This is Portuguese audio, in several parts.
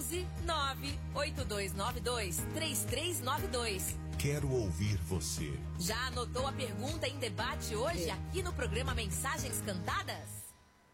11 98292 3392. Quero ouvir você. Já anotou a pergunta em debate hoje aqui no programa Mensagens Cantadas?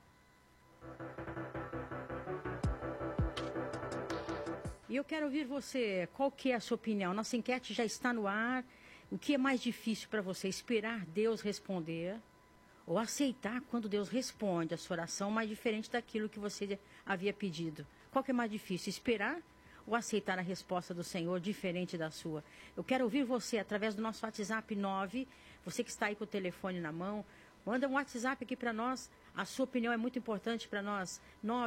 E eu quero ouvir você. Qual que é a sua opinião? Nossa enquete já está no ar. O que é mais difícil para você? Esperar Deus responder ou aceitar quando Deus responde a sua oração, mais diferente daquilo que você havia pedido? Qual que é mais difícil? Esperar ou aceitar a resposta do Senhor diferente da sua? Eu quero ouvir você através do nosso WhatsApp 9. Você que está aí com o telefone na mão, manda um WhatsApp aqui para nós. A sua opinião é muito importante para nós.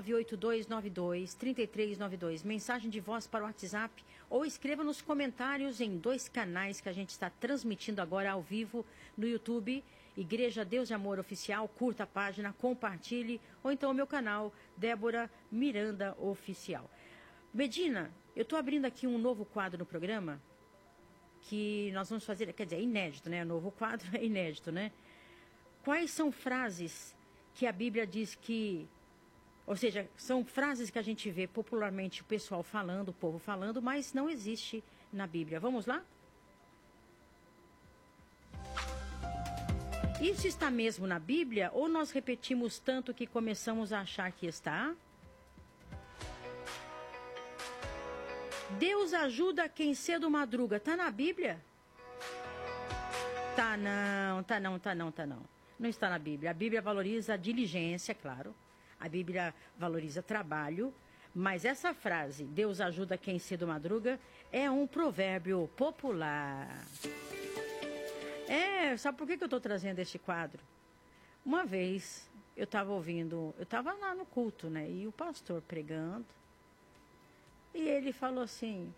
98292-3392. Mensagem de voz para o WhatsApp. Ou escreva nos comentários em 2 canais que a gente está transmitindo agora ao vivo no YouTube. Igreja Deus de Amor Oficial. Curta a página, compartilhe. Ou então o meu canal, Débora Miranda Oficial. Medina, eu estou abrindo aqui um novo quadro no programa. Que nós vamos fazer, quer dizer, é inédito, né? O novo quadro é inédito, né? Quais são frases que a Bíblia diz que... Ou seja, são frases que a gente vê popularmente o pessoal falando, o povo falando, mas não existe na Bíblia. Vamos lá? Isso está mesmo na Bíblia ou nós repetimos tanto que começamos a achar que está? Deus ajuda quem cedo madruga. Está na Bíblia? Tá não. Não está na Bíblia. A Bíblia valoriza a diligência, claro. A Bíblia valoriza trabalho. Mas essa frase, Deus ajuda quem cedo madruga, é um provérbio popular. Sabe por que eu estou trazendo este quadro? Uma vez, eu estava lá no culto, né? E o pastor pregando. E ele falou assim,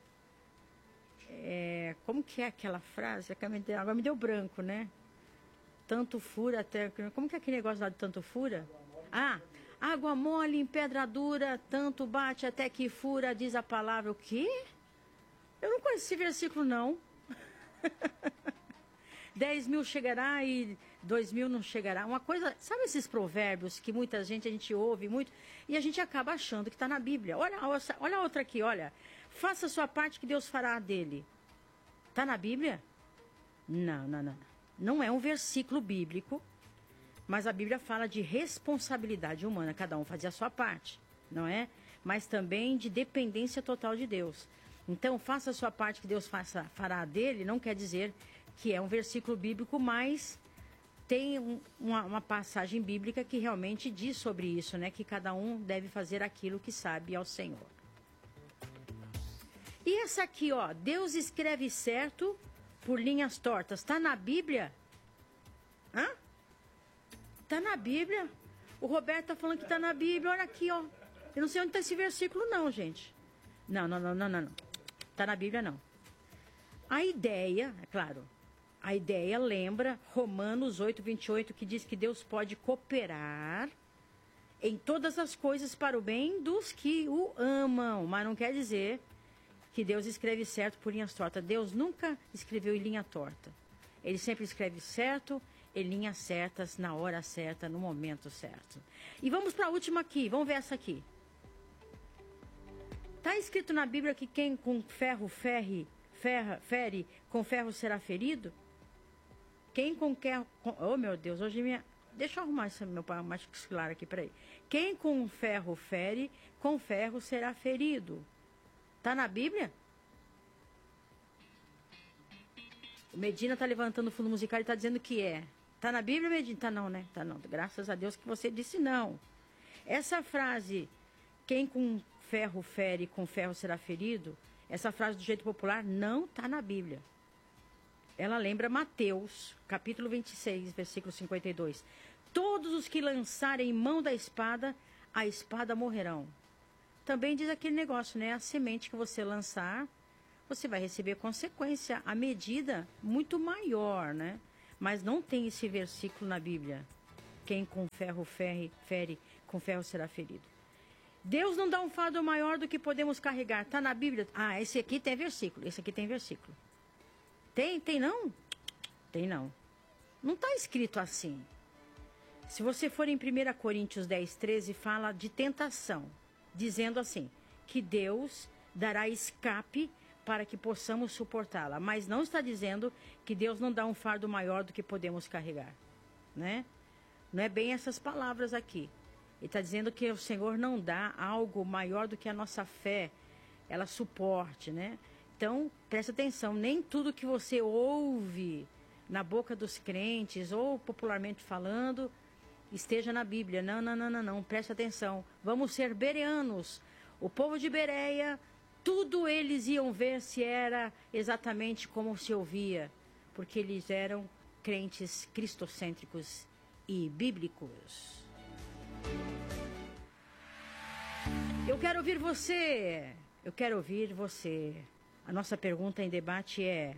como que é aquela frase? Agora me deu branco, né? Tanto fura até... Como que é aquele negócio lá de tanto fura? Água mole em pedra dura, tanto bate até que fura, diz a palavra. O quê? Eu não conheço esse versículo, não. 10.000 chegará e 2.000 não chegará. Uma coisa... Sabe esses provérbios que muita gente, a gente ouve muito e a gente acaba achando que está na Bíblia? Olha a outra aqui, olha. Faça a sua parte que Deus fará dele. Está na Bíblia? Não. Não é um versículo bíblico, mas a Bíblia fala de responsabilidade humana, cada um fazia a sua parte, não é? Mas também de dependência total de Deus. Então, faça a sua parte que Deus fará dele, não quer dizer que é um versículo bíblico, mas tem uma passagem bíblica que realmente diz sobre isso, né? Que cada um deve fazer aquilo que sabe ao Senhor. E essa aqui, ó, Deus escreve certo por linhas tortas. Está na Bíblia? Está na Bíblia? O Roberto está falando que está na Bíblia. Olha aqui, ó. Eu não sei onde está esse versículo, não, gente. Não. Está na Bíblia, não. A ideia, é claro, a ideia lembra Romanos 8:28, que diz que Deus pode cooperar em todas as coisas para o bem dos que o amam. Mas não quer dizer que Deus escreve certo por linhas tortas. Deus nunca escreveu em linha torta. Ele sempre escreve certo, em linhas certas, na hora certa, no momento certo. E vamos para a última aqui. Vamos ver essa aqui. Está escrito na Bíblia que quem com ferro fere, com ferro será ferido? Quem com ferro... Oh, meu Deus, hoje minha... Deixa eu arrumar esse meu maxilar aqui, peraí. Quem com ferro fere, com ferro será ferido. Está na Bíblia? O Medina está levantando o fundo musical e está dizendo que é. Está na Bíblia, Medina? Tá não, né? Tá não. Graças a Deus que você disse não. Essa frase, quem com ferro fere, com ferro será ferido, essa frase do jeito popular não está na Bíblia. Ela lembra Mateus, capítulo 26, versículo 52. Todos os que lançarem mão da espada, a espada morrerão. Também diz aquele negócio, né? A semente que você lançar, você vai receber consequência, a medida muito maior, né? Mas não tem esse versículo na Bíblia. Quem com ferro fere, com ferro será ferido. Deus não dá um fardo maior do que podemos carregar. Está na Bíblia? Esse aqui tem versículo. Esse aqui tem versículo. Tem não? Tem não. Não está escrito assim. Se você for em 1 Coríntios 10:13, fala de tentação. Dizendo assim, que Deus dará escape para que possamos suportá-la. Mas não está dizendo que Deus não dá um fardo maior do que podemos carregar, né? Não é bem essas palavras aqui. Ele está dizendo que o Senhor não dá algo maior do que a nossa fé, ela suporte, né? Então, presta atenção, nem tudo que você ouve na boca dos crentes, ou popularmente falando, esteja na Bíblia. Não, presta atenção. Vamos ser bereanos. O povo de Bereia, tudo eles iam ver se era exatamente como se ouvia, porque eles eram crentes cristocêntricos e bíblicos. Eu quero ouvir você. A nossa pergunta em debate é: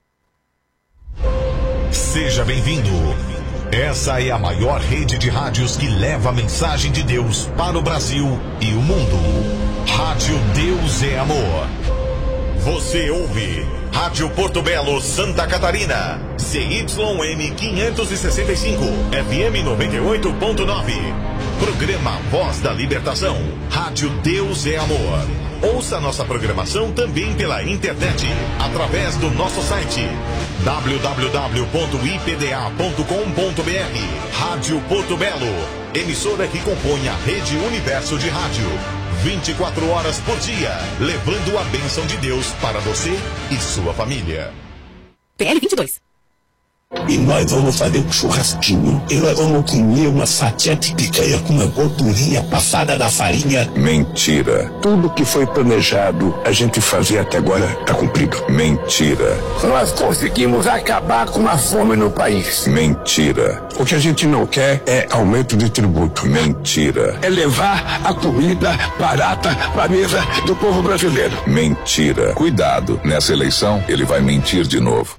seja bem-vindo. Essa é a maior rede de rádios que leva a mensagem de Deus para o Brasil e o mundo. Rádio Deus é Amor. Você ouve Rádio Porto Belo, Santa Catarina. CYM 565, FM 98.9. Programa Voz da Libertação. Rádio Deus é Amor. Ouça nossa programação também pela internet, através do nosso site www.ipda.com.br. Rádio Porto Belo, emissora que compõe a Rede Universo de Rádio. 24 horas por dia, levando a bênção de Deus para você e sua família. PL 22. E nós vamos fazer um churrasquinho. E nós vamos comer uma fatia de picanha com uma gordurinha passada da farinha. Mentira. Tudo que foi planejado a gente fazer até agora está cumprido. Mentira. Nós conseguimos acabar com a fome no país. Mentira. O que a gente não quer é aumento de tributo. Mentira. É levar a comida barata para a mesa do povo brasileiro. Mentira. Cuidado, nessa eleição ele vai mentir de novo.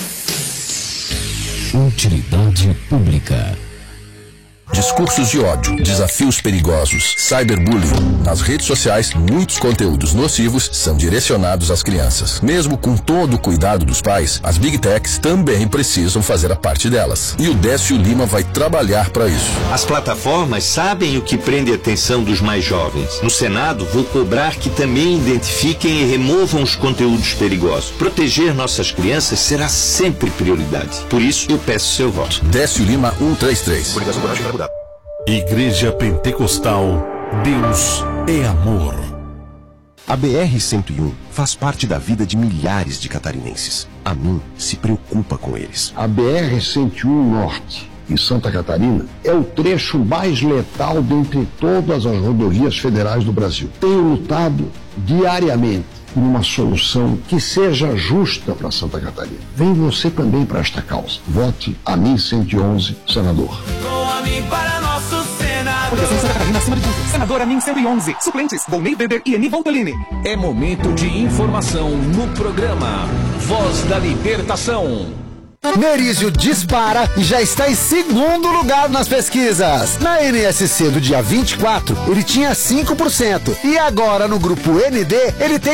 Utilidade pública. Discursos de ódio, desafios perigosos, cyberbullying. Nas redes sociais, muitos conteúdos nocivos são direcionados às crianças. Mesmo com todo o cuidado dos pais, as Big Techs também precisam fazer a parte delas. E o Décio Lima vai trabalhar para isso. As plataformas sabem o que prende a atenção dos mais jovens. No Senado, vou cobrar que também identifiquem e removam os conteúdos perigosos. Proteger nossas crianças será sempre prioridade. Por isso, eu peço seu voto. Décio Lima 133. Igreja Pentecostal, Deus é Amor. A BR-101 faz parte da vida de milhares de catarinenses. A mim se preocupa com eles. A BR-101 Norte, em Santa Catarina, é o trecho mais letal dentre todas as rodovias federais do Brasil. Tenho lutado diariamente por uma solução que seja justa para Santa Catarina. Vem você também para esta causa. Vote a mim 111, senador. Com a mim para nosso senador. Santa Catarina acima de tudo. Senador Amin 111. Suplentes, Volney Weber e Eni Voltolini. É momento de informação no programa Voz da Libertação. Merizio dispara e já está em segundo lugar nas pesquisas. Na NSC do dia 24, ele tinha 5%. E agora no grupo ND, ele tem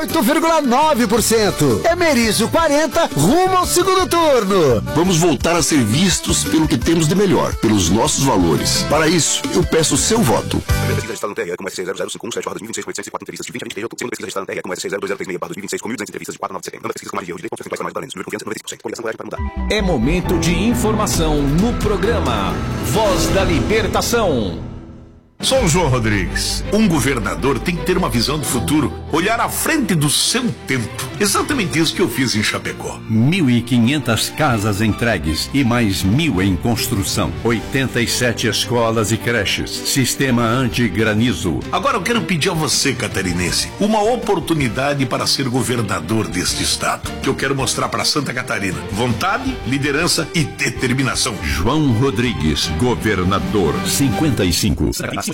18,9%. É Merizio 40, rumo ao segundo turno. Vamos voltar a ser vistos pelo que temos de melhor, pelos nossos valores. Para isso, eu peço o seu voto. Primeira pesquisa registrada no TRE com SC005117/2026 com 804 entrevistas de 20 a 23 de outubro. Segunda pesquisa registrada no TRE com SC02036/2026 com 1.200 entrevistas de 4 a 9 de setembro. Nova pesquisa com margem de erro de direito, confiança mais valentes. Número de confiança 95%. Coligação coragem para mudar. É momento de informação no programa Voz da Libertação. Sou João Rodrigues. Um governador tem que ter uma visão do futuro, olhar à frente do seu tempo. Exatamente isso que eu fiz em Chapecó. 1.500 casas entregues e mais 1.000 em construção. 87 escolas e creches. Sistema anti-granizo. Agora eu quero pedir a você, catarinense, uma oportunidade para ser governador deste estado. Que eu quero mostrar para Santa Catarina. Vontade, liderança e determinação. João Rodrigues, governador. 55. A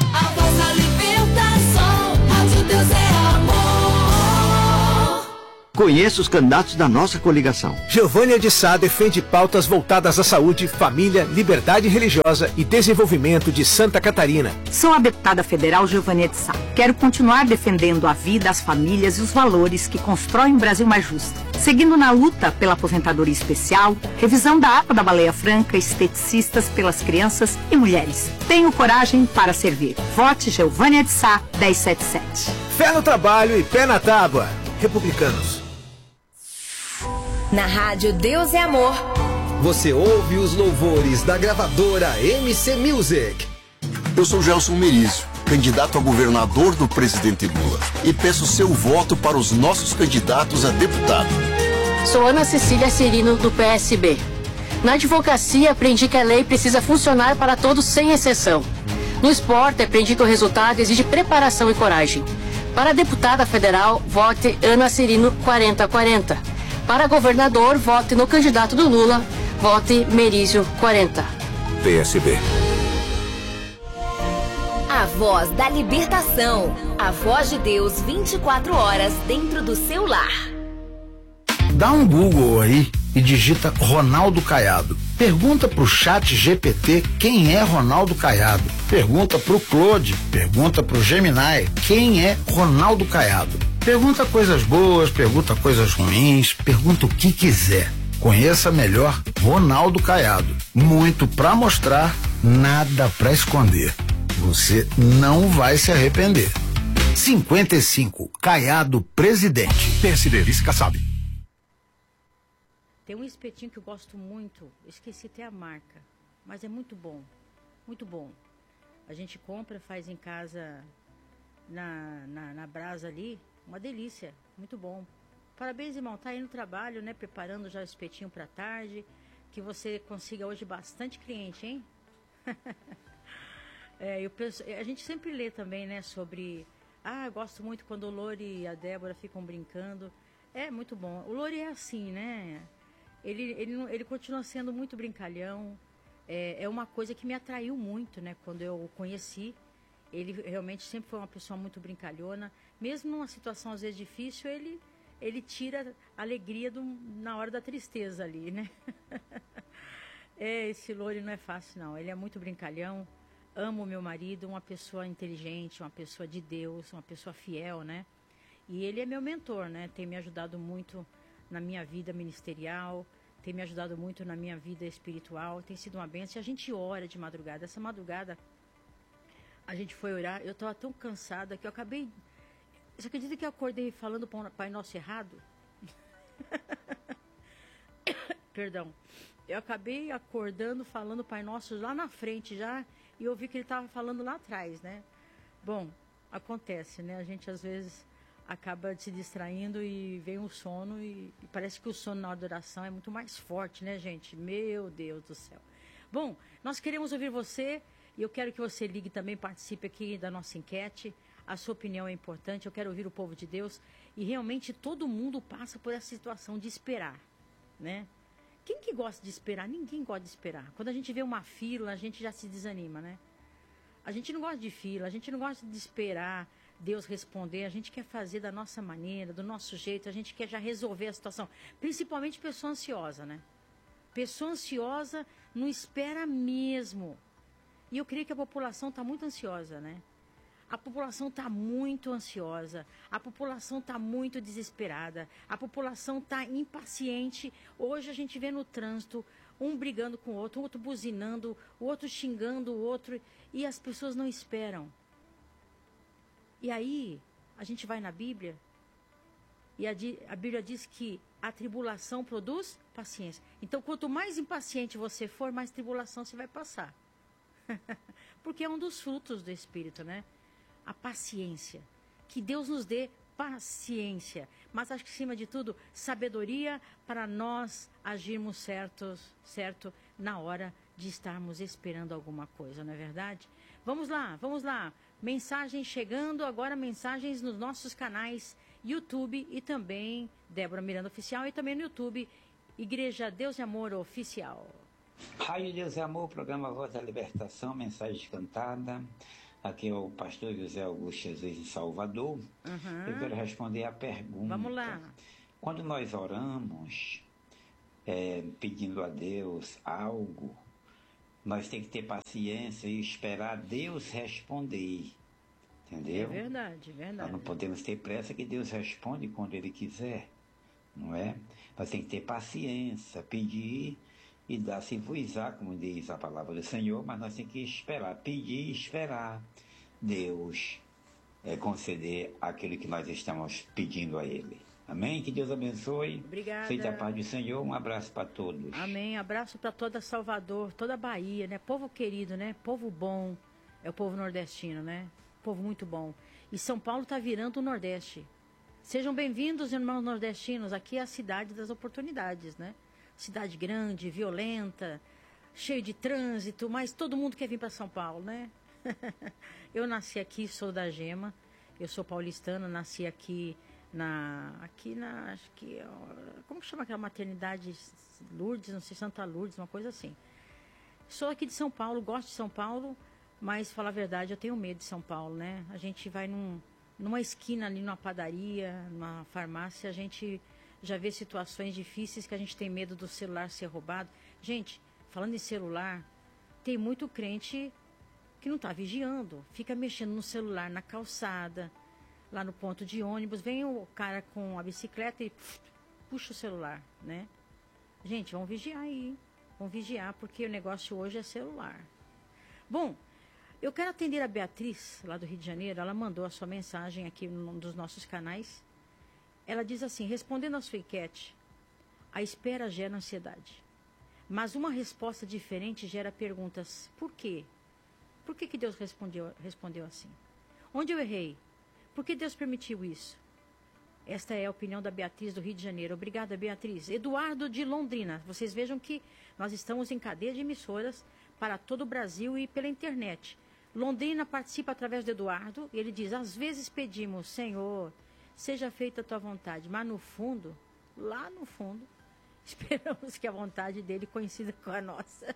voz da libertação, Rádio Deus é Amor. Conheça os candidatos da nossa coligação. Giovânia de Sá defende pautas voltadas à saúde, família, liberdade religiosa e desenvolvimento de Santa Catarina. Sou a deputada federal Giovânia de Sá. Quero continuar defendendo a vida, as famílias e os valores que constroem um Brasil mais justo. Seguindo na luta pela aposentadoria especial, revisão da APA da Baleia Franca, esteticistas pelas crianças e mulheres. Tenho coragem para servir. Vote Giovânia de Sá, 1077. Fé no trabalho e pé na tábua. Republicanos. Na rádio Deus é Amor. Você ouve os louvores da gravadora MC Music. Eu sou Gelson Merizio, candidato a governador do presidente Lula, e peço seu voto para os nossos candidatos a deputado. Sou Ana Cecília Cirino, do PSB. Na advocacia, aprendi que a lei precisa funcionar para todos sem exceção. No esporte, aprendi que o resultado exige preparação e coragem. Para deputada federal, vote Ana Cirino 4040. Para governador, vote no candidato do Lula, vote Merizio 40. PSB. A voz da libertação. A voz de Deus 24 horas dentro do seu lar. Dá um Google aí e digita Ronaldo Caiado. Pergunta pro chat GPT quem é Ronaldo Caiado. Pergunta pro Claude, pergunta pro Gemini quem é Ronaldo Caiado. Pergunta coisas boas, pergunta coisas ruins, pergunta o que quiser. Conheça melhor Ronaldo Caiado. Muito pra mostrar, nada pra esconder. Você não vai se arrepender. 55, Caiado presidente. PSD, vice Kassab. Tem um espetinho que eu gosto muito, esqueci até a marca, mas é muito bom, muito bom. A gente compra, faz em casa na brasa ali, uma delícia, muito bom. Parabéns, irmão, tá aí no trabalho, né, preparando já o espetinho para tarde, que você consiga hoje bastante cliente, hein? A gente sempre lê também, né, sobre... eu gosto muito quando o Lori e a Débora ficam brincando. É muito bom. O Lori é assim, né? Ele continua sendo muito brincalhão. É uma coisa que me atraiu muito, né? Quando eu o conheci, ele realmente sempre foi uma pessoa muito brincalhona. Mesmo numa situação às vezes difícil, ele tira a alegria na hora da tristeza ali, né? Esse Lori não é fácil, não. Ele é muito brincalhão. Amo meu marido, uma pessoa inteligente, uma pessoa de Deus, uma pessoa fiel, né? E ele é meu mentor, né? Tem me ajudado muito na minha vida ministerial, tem me ajudado muito na minha vida espiritual, tem sido uma bênção. E a gente ora de madrugada. Essa madrugada, a gente foi orar, eu estava tão cansada que eu acabei... Você acredita que eu acordei falando Pai Nosso errado? Perdão. Eu acabei acordando falando Pai Nosso lá na frente já, e eu vi que ele estava falando lá atrás, né? Bom, acontece, né? A gente às vezes acaba se distraindo e vem um sono e parece que o sono na adoração é muito mais forte, né, gente? Meu Deus do céu. Bom, nós queremos ouvir você e eu quero que você ligue também, participe aqui da nossa enquete. A sua opinião é importante, eu quero ouvir o povo de Deus e realmente todo mundo passa por essa situação de esperar, né? Quem que gosta de esperar? Ninguém gosta de esperar. Quando a gente vê uma fila, a gente já se desanima, né? A gente não gosta de fila, a gente não gosta de esperar Deus responder, a gente quer fazer da nossa maneira, do nosso jeito, a gente quer já resolver a situação. Principalmente pessoa ansiosa, né? Pessoa ansiosa não espera mesmo. E eu creio que a população está muito ansiosa, né? A população está muito ansiosa, a população está muito desesperada, a população está impaciente. Hoje a gente vê no trânsito um brigando com o outro buzinando, o outro xingando o outro, e as pessoas não esperam. E aí, a gente vai na Bíblia, e a Bíblia diz que a tribulação produz paciência. Então, quanto mais impaciente você for, mais tribulação você vai passar. Porque é um dos frutos do Espírito, né? A paciência. Que Deus nos dê paciência. Mas acho que, acima de tudo, sabedoria para nós agirmos certo na hora de estarmos esperando alguma coisa, não é verdade? Vamos lá. Mensagens chegando, agora mensagens nos nossos canais YouTube e também Débora Miranda Oficial e também no YouTube Igreja Deus e Amor Oficial. Rádio Deus e Amor, programa Voz da Libertação, mensagem cantada. Aqui é o pastor José Augusto Jesus em Salvador. Eu quero responder a pergunta. Vamos lá. Quando nós oramos, pedindo a Deus algo, nós temos que ter paciência e esperar Deus responder. Entendeu? É verdade, verdade. Nós não podemos ter pressa que Deus responde quando Ele quiser, não é? Nós temos que ter paciência, pedir e dar-se-vos-á, como diz a palavra do Senhor, mas nós temos que esperar, pedir e esperar Deus conceder aquilo que nós estamos pedindo a Ele. Amém? Que Deus abençoe. Obrigada. Seja a paz do Senhor. Um abraço para todos. Amém. Abraço para toda Salvador, toda a Bahia, né? Povo querido, né? Povo bom. É o povo nordestino, né? Povo muito bom. E São Paulo está virando o Nordeste. Sejam bem-vindos, irmãos nordestinos. Aqui é a cidade das oportunidades, né? Cidade grande, violenta, cheio de trânsito, mas todo mundo quer vir para São Paulo, né? Eu nasci aqui, sou da Gema. Eu sou paulistana, nasci aqui acho que, como chama aquela maternidade? Lourdes, não sei, Santa Lourdes, uma coisa assim. Sou aqui de São Paulo, gosto de São Paulo, mas, falar a verdade, eu tenho medo de São Paulo, né? A gente vai numa esquina ali, numa padaria, numa farmácia, a gente já vê situações difíceis que a gente tem medo do celular ser roubado. Gente, falando em celular, tem muito crente que não está vigiando, fica mexendo no celular na calçada, lá no ponto de ônibus, vem o cara com a bicicleta e puxa o celular, né? Gente, vamos vigiar aí, vamos vigiar, porque o negócio hoje é celular. Bom, eu quero atender a Beatriz, lá do Rio de Janeiro. Ela mandou a sua mensagem aqui num dos nossos canais. Ela diz assim: respondendo à sua enquete, a espera gera ansiedade, mas uma resposta diferente gera perguntas. Por quê? Por que Deus respondeu assim? Onde eu errei? Por que Deus permitiu isso? Esta é a opinião da Beatriz do Rio de Janeiro. Obrigada, Beatriz. Eduardo de Londrina. Vocês vejam que nós estamos em cadeia de emissoras para todo o Brasil e pela internet. Londrina participa através do Eduardo. E ele diz: às vezes pedimos, Senhor, seja feita a tua vontade. Mas no fundo, lá no fundo, esperamos que a vontade dele coincida com a nossa.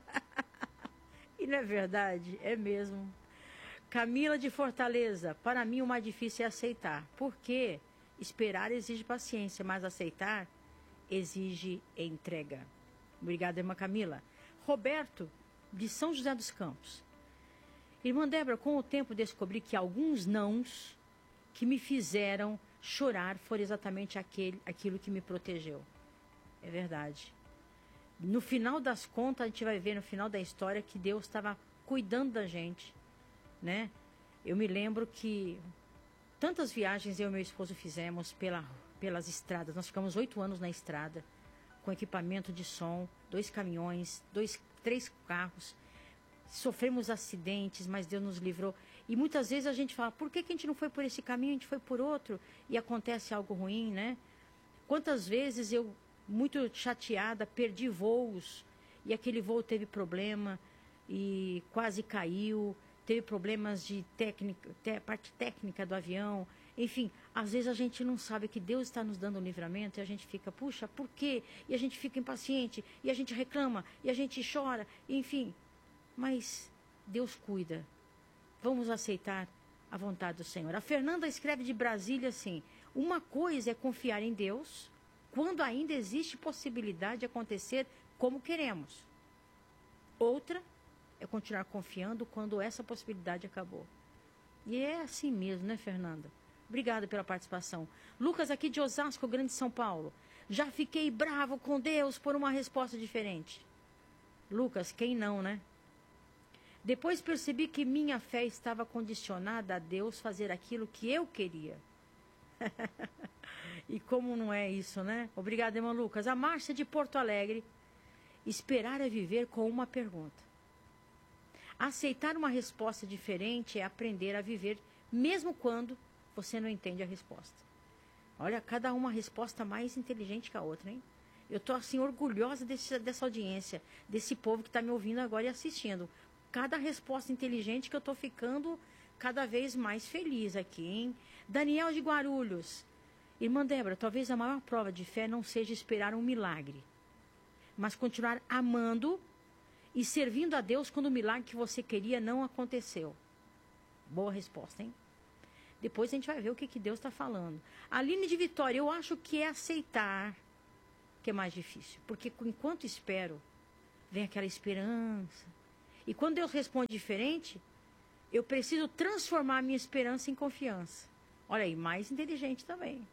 E não é verdade? É mesmo. Camila de Fortaleza: para mim o mais difícil é aceitar. Por quê? Esperar exige paciência, mas aceitar exige entrega. Obrigada, irmã Camila. Roberto, de São José dos Campos: irmã Débora, com o tempo descobri que alguns nãos que me fizeram chorar foram exatamente aquilo que me protegeu. É verdade. No final das contas, a gente vai ver no final da história que Deus estava cuidando da gente, né? Eu me lembro que tantas viagens eu e meu esposo fizemos pelas estradas. Nós ficamos 8 anos na estrada, com equipamento de som, 2 caminhões, 3 carros. Sofremos acidentes, mas Deus nos livrou. E muitas vezes a gente fala: por que a gente não foi por esse caminho, a gente foi por outro? E acontece algo ruim, né? Quantas vezes eu, muito chateada, perdi voos, e aquele voo teve problema e quase caiu. Teve problemas de parte técnica do avião. Enfim, às vezes a gente não sabe que Deus está nos dando um livramento e a gente fica: puxa, por quê? E a gente fica impaciente, e a gente reclama, e a gente chora, enfim. Mas Deus cuida. Vamos aceitar a vontade do Senhor. A Fernanda escreve de Brasília assim: uma coisa é confiar em Deus quando ainda existe possibilidade de acontecer como queremos. Outra é continuar confiando quando essa possibilidade acabou. E é assim mesmo, né, Fernanda? Obrigada pela participação. Lucas, aqui de Osasco, Grande São Paulo: já fiquei bravo com Deus por uma resposta diferente. Lucas, quem não, né? Depois percebi que minha fé estava condicionada a Deus fazer aquilo que eu queria. E como não é isso, né? Obrigada, irmão Lucas. A Márcia de Porto Alegre: esperar é viver com uma pergunta. Aceitar uma resposta diferente é aprender a viver, mesmo quando você não entende a resposta. Olha, cada uma resposta mais inteligente que a outra, hein? Eu estou, assim, orgulhosa dessa audiência, desse povo que está me ouvindo agora e assistindo. Cada resposta inteligente que eu estou ficando cada vez mais feliz aqui, hein? Daniel de Guarulhos: irmã Débora, talvez a maior prova de fé não seja esperar um milagre, mas continuar amando e servindo a Deus quando o milagre que você queria não aconteceu. Boa resposta, hein? Depois a gente vai ver o que Deus está falando. Aline de Vitória, eu acho que é aceitar que é mais difícil. Porque enquanto espero, vem aquela esperança. E quando Deus responde diferente, eu preciso transformar a minha esperança em confiança. Olha aí, mais inteligente também.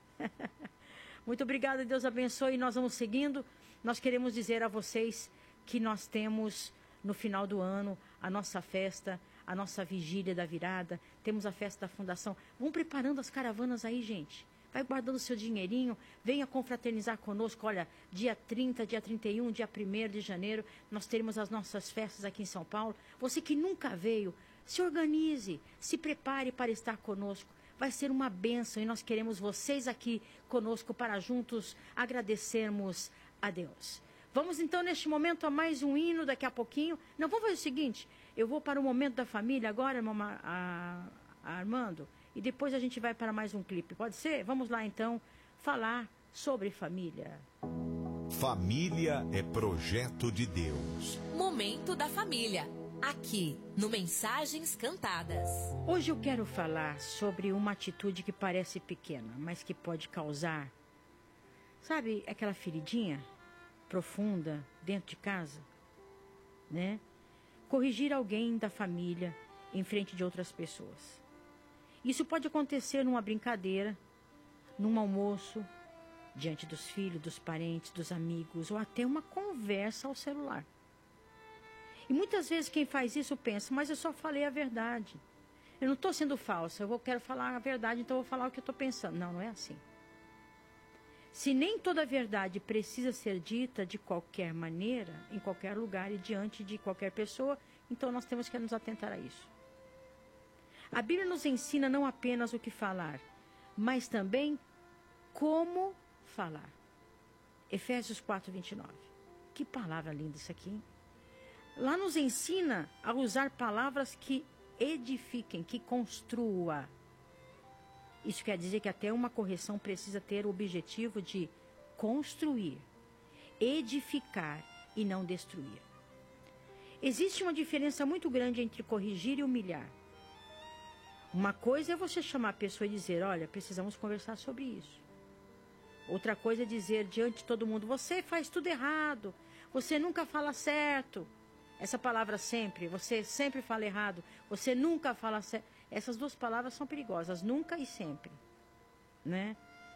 Muito obrigada, Deus abençoe. Nós vamos seguindo. Nós queremos dizer a vocês que nós temos no final do ano a nossa festa, a nossa vigília da virada. Temos a festa da fundação. Vão preparando as caravanas aí, gente. Vai guardando seu dinheirinho, venha confraternizar conosco. Olha, dia 30, dia 31, dia 1º de janeiro, nós teremos as nossas festas aqui em São Paulo. Você que nunca veio, se organize, se prepare para estar conosco. Vai ser uma bênção e nós queremos vocês aqui conosco para juntos agradecermos a Deus. Vamos então neste momento a mais um hino daqui a pouquinho. Não, vamos fazer o seguinte, eu vou para o momento da família agora, irmão Armando. E depois a gente vai para mais um clipe, pode ser? Vamos lá então falar sobre família. Família é projeto de Deus. Momento da família, aqui no Mensagens Cantadas. Hoje eu quero falar sobre uma atitude que parece pequena, mas que pode causar, sabe, aquela feridinha profunda dentro de casa, né? Corrigir alguém da família em frente de outras pessoas. Isso pode acontecer numa brincadeira, num almoço, diante dos filhos, dos parentes, dos amigos, ou até uma conversa ao celular. E muitas vezes quem faz isso pensa, mas eu só falei a verdade. Eu não estou sendo falsa, eu quero falar a verdade, então eu vou falar o que eu estou pensando. Não, não é assim. Se nem toda a verdade precisa ser dita de qualquer maneira, em qualquer lugar e diante de qualquer pessoa, então nós temos que nos atentar a isso. A Bíblia nos ensina não apenas o que falar, mas também como falar. Efésios 4:29. Que palavra linda isso aqui, hein? Lá nos ensina a usar palavras que edifiquem, que construa. Isso quer dizer que até uma correção precisa ter o objetivo de construir, edificar e não destruir. Existe uma diferença muito grande entre corrigir e humilhar. Uma coisa é você chamar a pessoa e dizer, olha, precisamos conversar sobre isso. Outra coisa é dizer diante de todo mundo, você faz tudo errado, você nunca fala certo. Essa palavra sempre, você sempre fala errado, você nunca fala certo. Essas duas palavras são perigosas, nunca e sempre, né?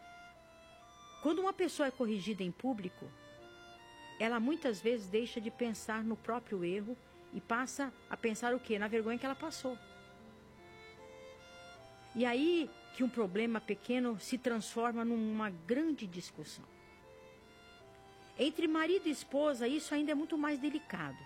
Quando uma pessoa é corrigida em público, ela muitas vezes deixa de pensar no próprio erro e passa a pensar o quê? Na vergonha que ela passou. E aí que um problema pequeno se transforma numa grande discussão. Entre marido e esposa, isso ainda é muito mais delicado,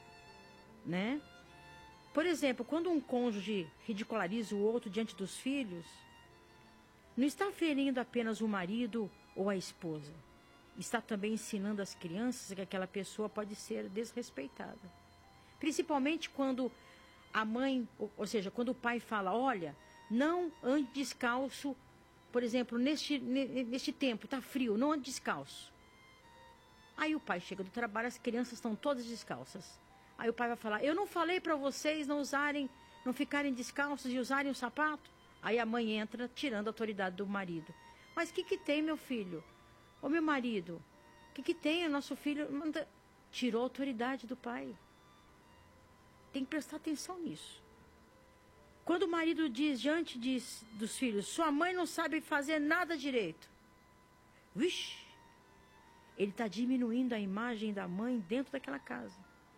né? Por exemplo, quando um cônjuge ridiculariza o outro diante dos filhos, não está ferindo apenas o marido ou a esposa. Está também ensinando às crianças que aquela pessoa pode ser desrespeitada. Principalmente quando a mãe, ou seja, quando o pai fala, olha, não ande descalço, por exemplo, neste tempo, está frio, não ande descalço. Aí o pai chega do trabalho, as crianças estão todas descalças. Aí o pai vai falar, eu não falei para vocês não ficarem descalços e usarem o sapato? Aí a mãe entra tirando a autoridade do marido. Mas o que tem, meu filho? Ô meu marido, o que tem? O nosso filho tirou a autoridade do pai. Tem que prestar atenção nisso. Quando o marido diz diante dos filhos, sua mãe não sabe fazer nada direito. Vixe, ele está diminuindo a imagem da mãe dentro daquela casa.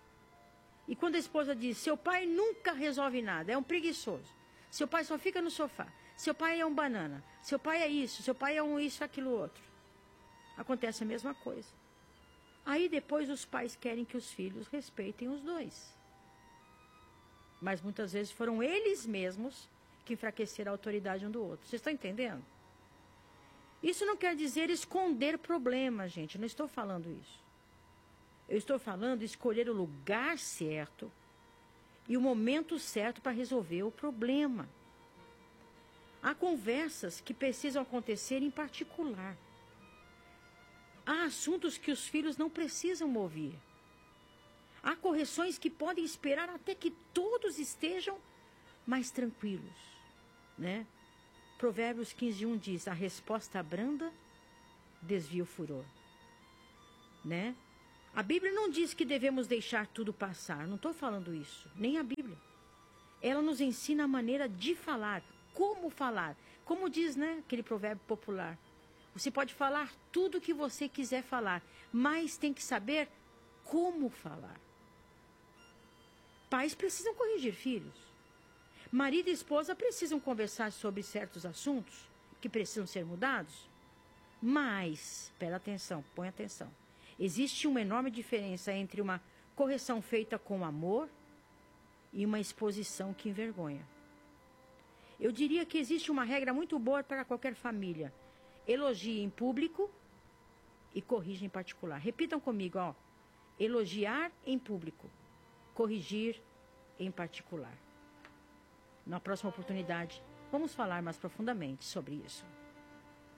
E quando a esposa diz, seu pai nunca resolve nada, é um preguiçoso. Seu pai só fica no sofá. Seu pai é um banana. Seu pai é isso, seu pai é um isso, aquilo, outro. Acontece a mesma coisa. Aí depois os pais querem que os filhos respeitem os dois. Mas muitas vezes foram eles mesmos que enfraqueceram a autoridade um do outro. Vocês estão entendendo? Isso não quer dizer esconder problemas, gente. Eu não estou falando isso. Eu estou falando escolher o lugar certo e o momento certo para resolver o problema. Há conversas que precisam acontecer em particular. Há assuntos que os filhos não precisam ouvir. Há correções que podem esperar até que todos estejam mais tranquilos, né? Provérbios 15:1 diz: a resposta branda desvia o furor. Né? A Bíblia não diz que devemos deixar tudo passar. Não estou falando isso. Nem a Bíblia. Ela nos ensina a maneira de falar. Como falar. Como diz, né, aquele provérbio popular. Você pode falar tudo o que você quiser falar, mas tem que saber como falar. Pais precisam corrigir filhos. Marido e esposa precisam conversar sobre certos assuntos que precisam ser mudados. Mas, presta atenção, põe atenção. Existe uma enorme diferença entre uma correção feita com amor e uma exposição que envergonha. Eu diria que existe uma regra muito boa para qualquer família. Elogie em público e corrija em particular. Repitam comigo, ó. Elogiar em público, corrigir em particular. Na próxima oportunidade, vamos falar mais profundamente sobre isso.